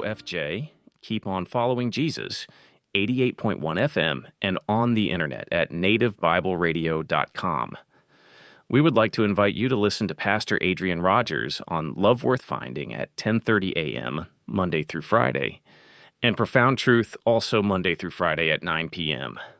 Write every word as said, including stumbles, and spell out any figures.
F J, Keep On Following Jesus, eighty-eight point one F M, and on the internet at native bible radio dot com. We would like to invite you to listen to Pastor Adrian Rogers on Love Worth Finding at ten thirty a.m., Monday through Friday, and Profound Truth also Monday through Friday at nine p.m.